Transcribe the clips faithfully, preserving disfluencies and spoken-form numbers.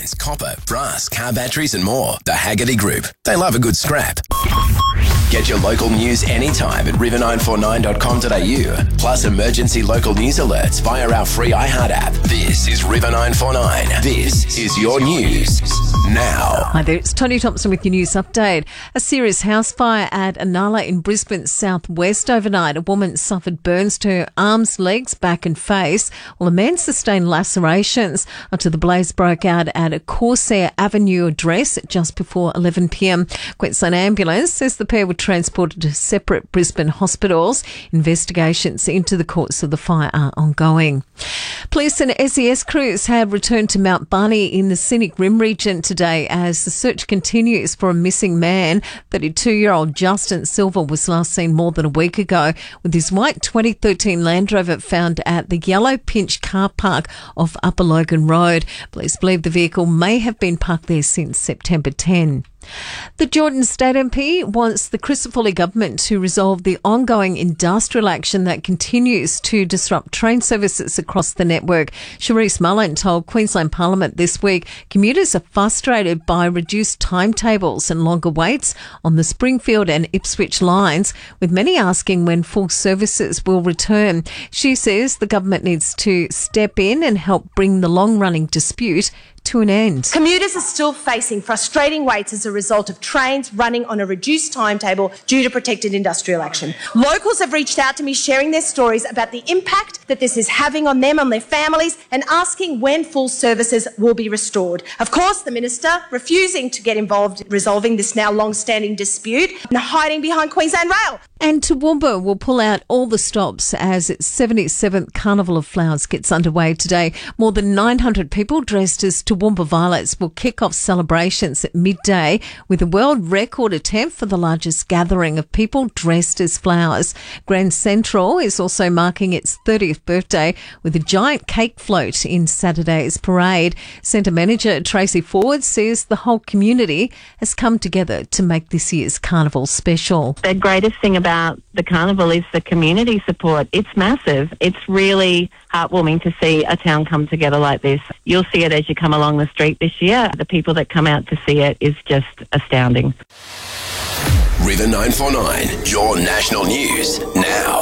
irons, copper, brass, car batteries and more. The Haggerty Group. They love a good scrap. Get your local news anytime at river nine four nine dot com dot a u. Plus emergency local news alerts via our free iHeart app. This is River nine four nine. This is your news now. Hi there, it's Tony Thompson with your news update. A serious house fire at Anala in Brisbane's southwest overnight. A woman suffered burns to her arms, legs, back and face, while a man sustained lacerations until the blaze broke out at a Corsair Avenue address just before eleven p m. Queensland Ambulance says the pair were transported to separate Brisbane hospitals. Investigations into the cause of the fire are ongoing. Police and S E S crews have returned to Mount Barney in the Scenic Rim region today as the search continues for a missing man. thirty-two-year-old Justin Silver was last seen more than a week ago with his white twenty thirteen Land Rover found at the Yellow Pinch car park off Upper Logan Road. Police believe the vehicle may have been parked there since September tenth. The Jordan State M P wants the Crisafulli government to resolve the ongoing industrial action that continues to disrupt train services across the network. Charisse Mullen told Queensland Parliament this week commuters are frustrated by reduced timetables and longer waits on the Springfield and Ipswich lines, with many asking when full services will return. She says the government needs to step in and help bring the long-running dispute to an end. Commuters are still facing frustrating waits as a result of trains running on a reduced timetable due to protected industrial action. Locals have reached out to me sharing their stories about the impact that this is having on them, on their families, and asking when full services will be restored. Of course, the Minister refusing to get involved in resolving this now long-standing dispute and hiding behind Queensland Rail. And Toowoomba will pull out all the stops as its seventy-seventh Carnival of Flowers gets underway today. More than nine hundred people dressed as Toowoomba Violets will kick off celebrations at midday with a world record attempt for the largest gathering of people dressed as flowers. Grand Central is also marking its thirtieth birthday with a giant cake float in Saturday's parade. Centre Manager Tracy Ford says the whole community has come together to make this year's carnival special. The greatest thing about the carnival is the community support. It's massive. It's really heartwarming to see a town come together like this. You'll see it as you come along the street this year. The people that come out to see it is just astounding. River nine four nine, your national news now.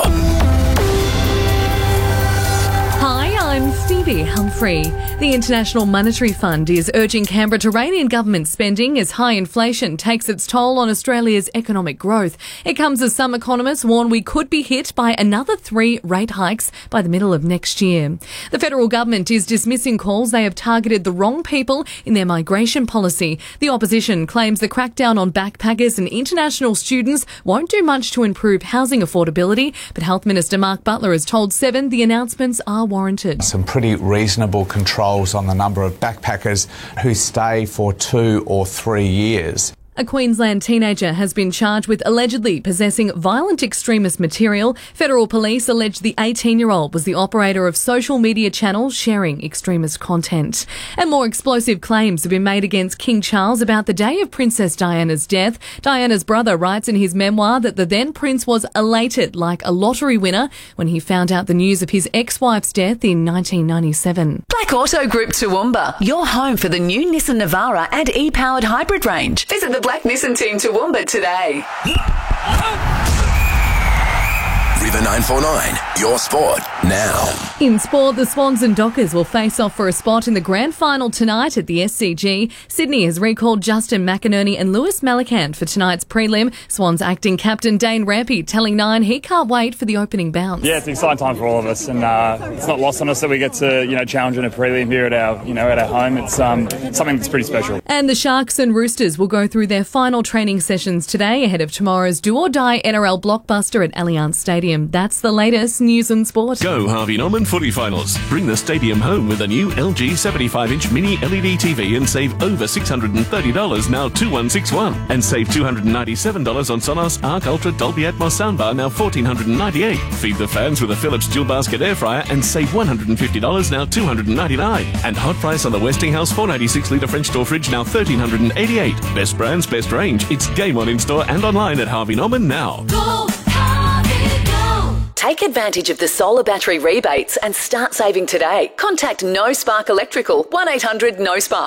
Hi, I'm Phoebe Humphrey. The International Monetary Fund is urging Canberra to rein in government spending as high inflation takes its toll on Australia's economic growth. It comes as some economists warn we could be hit by another three rate hikes by the middle of next year. The federal government is dismissing calls they have targeted the wrong people in their migration policy. The opposition claims the crackdown on backpackers and international students won't do much to improve housing affordability, but Health Minister Mark Butler has told Seven the announcements are warranted. Some pretty reasonable controls on the number of backpackers who stay for two or three years. A Queensland teenager has been charged with allegedly possessing violent extremist material. Federal police allege the eighteen-year-old was the operator of social media channels sharing extremist content. And more explosive claims have been made against King Charles about the day of Princess Diana's death. Diana's brother writes in his memoir that the then prince was elated like a lottery winner when he found out the news of his ex-wife's death in nineteen ninety-seven. Black Auto Group Toowoomba, your home for the new Nissan Navara and e-powered hybrid range. Visit the Black Nissan team Toowoomba today. River nine four nine, your sport now. In sport, the Swans and Dockers will face off for a spot in the grand final tonight at the S C G. Sydney has recalled Justin McInerney and Lewis Malakant for tonight's prelim. Swans acting captain Dane Rampy telling Nine he can't wait for the opening bounce. Yeah, it's an exciting time for all of us, and uh, it's not lost on us that we get to, you know, challenge in a prelim here at our, you know, at our home. It's um, something that's pretty special. And the Sharks and Roosters will go through their final training sessions today ahead of tomorrow's do-or-die N R L blockbuster at Allianz Stadium. That's the latest news and sport. Go Harvey Norman Footy Finals. Bring the stadium home with a new L G seventy-five inch mini L E D T V and save over six hundred thirty dollars, now two one six one. And save two hundred ninety-seven dollars on Sonos Arc Ultra Dolby Atmos soundbar, now one thousand four hundred ninety-eight dollars. Feed the fans with a Philips dual basket air fryer and save one hundred fifty dollars, now two hundred ninety-nine dollars. And hot price on the Westinghouse four ninety-six litre French door fridge, now one thousand three hundred eighty-eight dollars. Best brands, best range. It's game on in store and online at Harvey Norman now. Go, Harvey, go! Take advantage of the solar battery rebates and start saving today. Contact No Spark Electrical, one eight hundred no spark.